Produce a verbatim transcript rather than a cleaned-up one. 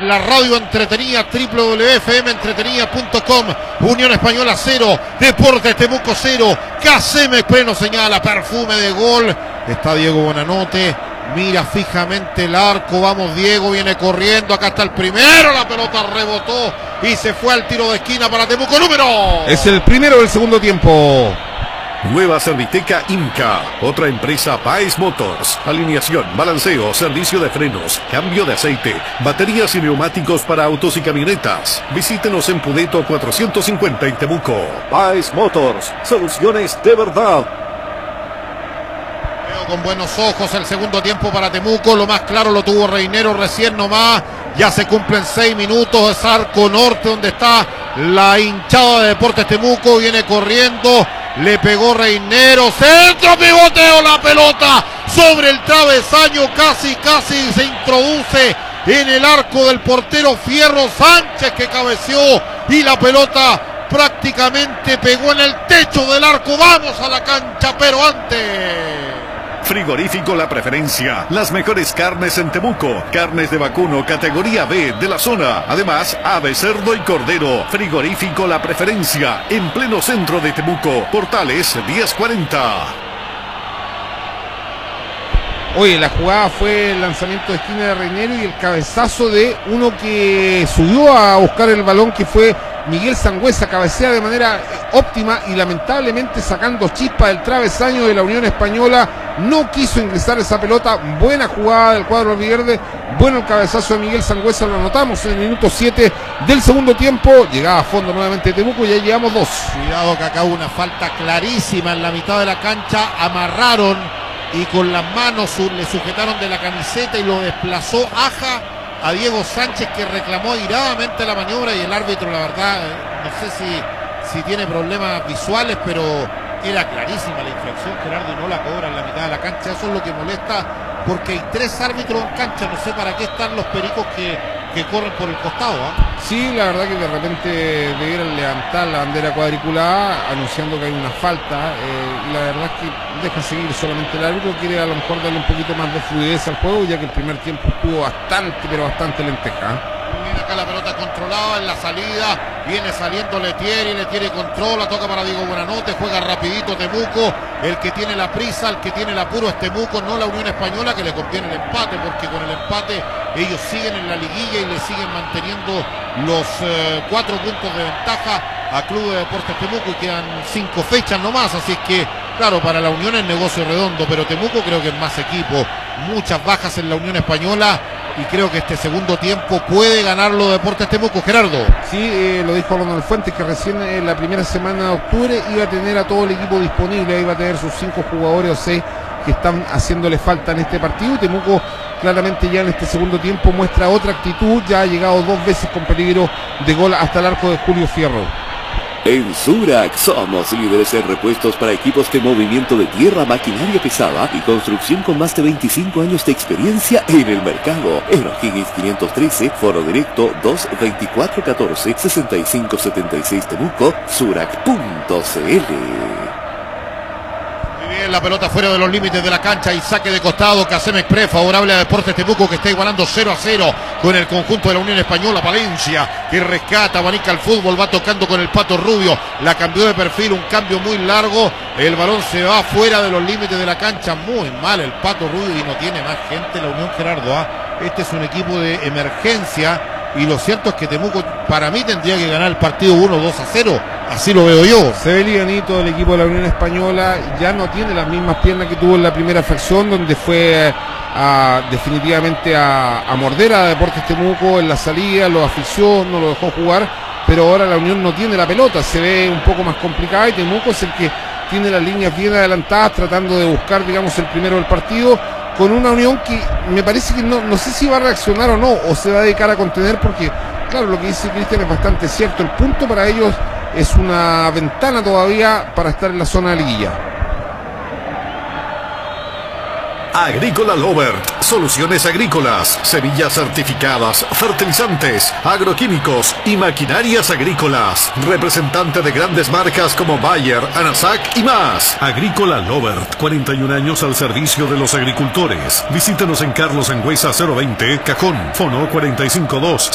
la radio entretenida, doble u doble u doble u punto f m entretenida punto com. Unión Española cero, Deportes Temuco cero. Casemes Pleno señala, perfume de gol. Está Diego Buenanote, mira fijamente el arco. Vamos Diego, viene corriendo, acá está el primero. La pelota rebotó y se fue al tiro de esquina para Temuco. Número. Es el primero del segundo tiempo. Nueva Serviteca Inca, otra empresa Páez Motors, alineación, balanceo, servicio de frenos, cambio de aceite, baterías y neumáticos para autos y camionetas. Visítenos en Pudeto cuatrocientos cincuenta en Temuco. Páez Motors, soluciones de verdad. Veo con buenos ojos el segundo tiempo para Temuco, lo más claro lo tuvo Reinero recién nomás. Ya se cumplen seis minutos, es arco norte donde está la hinchada de Deportes Temuco, viene corriendo. Le pegó Reinero, centro, pivoteo, la pelota sobre el travesaño, casi, casi se introduce en el arco del portero Fierro Sánchez, que cabeceó y la pelota prácticamente pegó en el techo del arco. Vamos a la cancha, pero antes... Frigorífico La Preferencia, las mejores carnes en Temuco, carnes de vacuno categoría B de la zona, además ave, cerdo y cordero. Frigorífico La Preferencia, en pleno centro de Temuco, Portales diez cuarenta. Oye, la jugada fue el lanzamiento de esquina de Reinero y el cabezazo de uno que subió a buscar el balón, que fue Miguel Sangüesa. Cabecea de manera óptima y lamentablemente sacando chispa del travesaño de la Unión Española. No quiso ingresar esa pelota. Buena jugada del cuadro albiverde. Bueno el cabezazo de Miguel Sangüesa. Lo anotamos en el minuto siete del segundo tiempo. Llegaba a fondo nuevamente Temuco y ya llevamos dos. Cuidado que acá hubo una falta clarísima en la mitad de la cancha. Amarraron y con las manos le sujetaron de la camiseta y lo desplazó Aja a Diego Sánchez, que reclamó airadamente la maniobra, y el árbitro, la verdad, no sé si, si tiene problemas visuales, pero era clarísima la infracción, Gerardo, y no la cobra en la mitad de la cancha. Eso es lo que molesta, porque hay tres árbitros en cancha. No sé para qué están los pericos que, que corren por el costado, ¿eh? Sí, la verdad que de repente debieran levantar la bandera cuadriculada anunciando que hay una falta, eh, y la verdad es que deja seguir solamente el árbitro. Quiere a lo mejor darle un poquito más de fluidez al juego, ya que el primer tiempo estuvo bastante, pero bastante lenteja. Viene acá la pelota controlada en la salida, viene saliendo Letieri, Letieri controla, toca para Diego Buenanote, juega rapidito Temuco. El que tiene la prisa, el que tiene el apuro es Temuco, no la Unión Española, que le conviene el empate, porque con el empate ellos siguen en la liguilla y le siguen manteniendo los eh, cuatro puntos de ventaja a Club de Deportes Temuco, y quedan cinco fechas nomás. Así es que, claro, para la Unión es negocio redondo, pero Temuco creo que es más equipo. Muchas bajas en la Unión Española, y creo que este segundo tiempo puede ganarlo Deportes Temuco. Gerardo. Sí, eh, lo dijo Ronald Fuentes, que recién en la primera semana de octubre iba a tener a todo el equipo disponible, iba a tener sus cinco jugadores o seis que están haciéndole falta en este partido. Y Temuco claramente ya en este segundo tiempo muestra otra actitud, ya ha llegado dos veces con peligro de gol hasta el arco de Julio Fierro. En Surac somos líderes en repuestos para equipos de movimiento de tierra, maquinaria pesada y construcción, con más de veinticinco años de experiencia en el mercado. En O'Higgins quinientos trece, Foro Directo dos veinticuatro catorce sesenta y cinco setenta y seis Temuco, surac punto c l. La pelota fuera de los límites de la cancha y saque de costado. Casemes Pre, favorable a Deportes Temuco, que está igualando cero a cero con el conjunto de la Unión Española. Valencia, que rescata, abanica el fútbol, va tocando con el Pato Rubio, la cambió de perfil, un cambio muy largo, el balón se va fuera de los límites de la cancha. Muy mal el Pato Rubio, y no tiene más gente la Unión, Gerardo, ¿ah? Este es un equipo de emergencia, y lo cierto es que Temuco, para mí, tendría que ganar el partido uno dos a cero. Así lo veo yo. Se ve livianito el equipo de la Unión Española, ya no tiene las mismas piernas que tuvo en la primera fracción, donde fue a, definitivamente a, a morder a Deportes Temuco en la salida, lo asfixió, no lo dejó jugar, pero ahora la Unión no tiene la pelota, se ve un poco más complicada, y Temuco es el que tiene las líneas bien adelantadas, tratando de buscar, digamos, el primero del partido, con una Unión que me parece que no, no sé si va a reaccionar o no, o se va a dedicar a contener, porque, claro, lo que dice Cristian es bastante cierto. El punto para ellos es una ventana todavía para estar en la zona de liguilla. Agrícola Lovert, soluciones agrícolas, semillas certificadas, fertilizantes, agroquímicos y maquinarias agrícolas. Representante de grandes marcas como Bayer, Anasac y más. Agrícola Lovert, cuarenta y un años al servicio de los agricultores. Visítenos en Carlos Sangüesa cero veinte, Cajón, Fono cuatro cinco dos